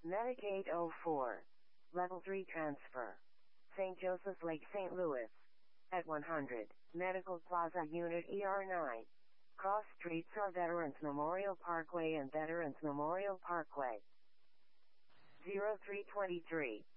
Medic 804. Level 3 transfer. St. Joseph's Lake, St. Louis. At 100. Medical Plaza Unit ER9. Cross streets are Veterans Memorial Parkway and Veterans Memorial Parkway. 0323.